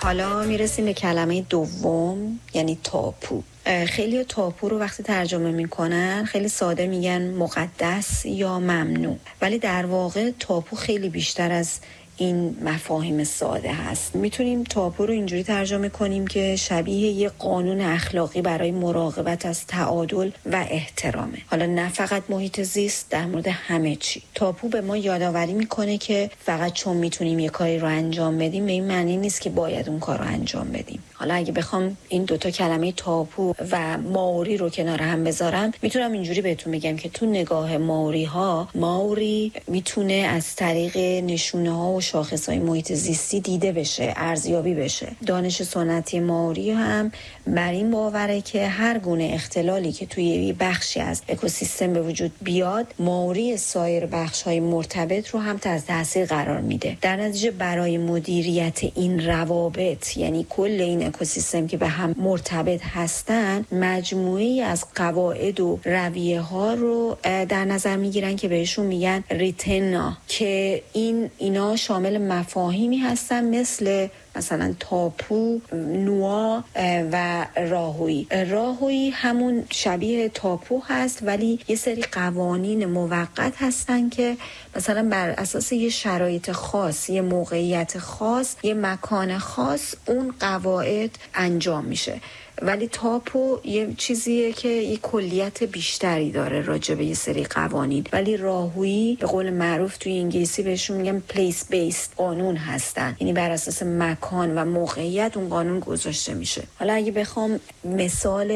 حالا میرسیم به کلمه دوم، یعنی تاپو. خیلی تاپو رو وقتی ترجمه میکنن خیلی ساده میگن مقدس یا ممنوع، ولی در واقع تاپو خیلی بیشتر از این مفاهیم ساده هست. میتونیم تاپو رو اینجوری ترجمه کنیم که شبیه یه قانون اخلاقی برای مراقبت از تعادل و احترامه. حالا نه فقط محیط زیست، در مورد همه چی. تاپو به ما یادآوری میکنه که فقط چون میتونیم یه کاری رو انجام بدیم به این معنی نیست که باید اون کار رو انجام بدیم. حالا اگه بخوام این دوتا کلمه تاپو و ماوری رو کنار هم بذارم، میتونم اینجوری بهتون بگم که تو نگاه ماوری میتونه از طریق نشونه ها و شاخصهای محیط زیستی دیده بشه، ارزیابی بشه. دانش سنتی ماوری هم بر این باوره که هر گونه اختلالی که توی یه بخشی از اکوسیستم به وجود بیاد، ماوری سایر بخش‌های مرتبط رو هم تحت تاثیر قرار میده. در نتیجه برای مدیریت این روابط، یعنی کل این اکوسیستم که به هم مرتبط هستن، مجموعه‌ای از قواعد و رویه‌ها رو در نظر میگیرن که بهشون میگن ریتنا، که اینا شامل مفاهیمی هستن مثلا تاپو، نوا و راهویی همون شبیه تاپو هست، ولی یه سری قوانین موقت هستن که مثلا بر اساس یه شرایط خاص، یه موقعیت خاص، یه مکان خاص اون قواعد انجام میشه. ولی تاپو یه چیزیه که یه کلیت بیشتری داره راجع به یه سری قوانین، ولی راهویی به قول معروف توی انگلیسی بهشون میگن پلیس بیسد قانون هستن، یعنی بر اساس مکان و موقعیت اون قانون گذاشته میشه. حالا اگه بخوام مثال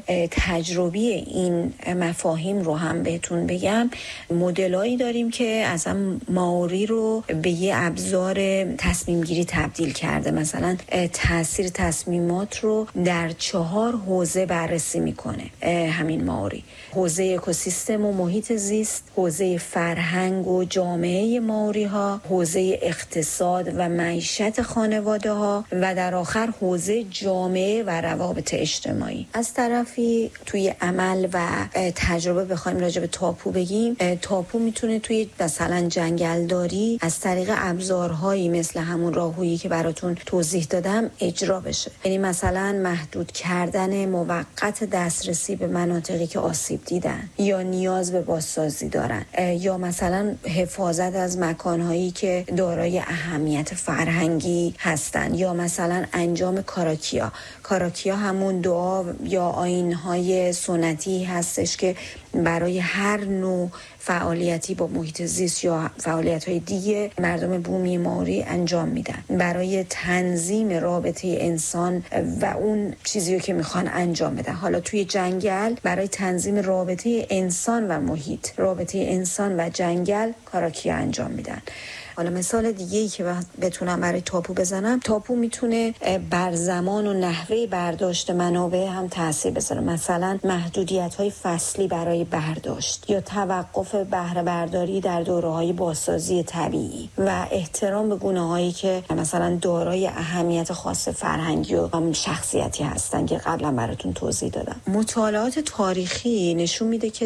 تجربی این مفاهیم رو هم بهتون بگم، مدلایی داریم که اصلا ماوری رو به یه ابزار تصمیم گیری تبدیل کرده. مثلا تاثیر تصمیمات رو در 4 حوزه بررسی میکنه همین ماوری: حوزه اکوسیستم و محیط زیست، حوزه فرهنگ و جامعه ماوری ها، حوزه اقتصاد و معیشت خانواده ها و در آخر حوزه جامعه و روابط اجتماعی. از طرفی توی عمل و تجربه بخوایم راجع به تاپو بگیم، تاپو میتونه توی مثلا جنگلداری از طریق ابزارهایی مثل همون راهویی که براتون توضیح دادم اجرا بشه. یعنی مثلا محدود کردن موقت دسترسی به مناطقی که آسیب دیدن یا نیاز به بازسازی دارن، یا مثلا حفاظت از مکانهایی که دارای اهمیت فرهنگی هستن، یا مثلا انجام کاراکیا همون دعا یا آیین‌های سنتی هستش که برای هر نوع فعالیتی با محیط زیست یا فعالیت‌های دیگه مردم بومی ماوری انجام میدن برای تنظیم رابطه انسان و اون چیزی که میخوان انجام بدن. حالا توی جنگل برای تنظیم رابطه انسان و محیط، رابطه انسان و جنگل، کاراکیا انجام میدن. حالا مثال دیگه‌ای که بتونم برای تاپو بزنم، تاپو میتونه بر زمان و نحوه برداشت منابع هم تاثیر بذاره. مثلا محدودیت‌های فصلی برای برداشت یا توقف بهره برداری در دوره‌های بازسازی طبیعی و احترام به گونه‌هایی که مثلا دارای اهمیت خاص فرهنگی و شخصیتی هستن که قبلا براتون توضیح دادم. مطالعات تاریخی نشون میده که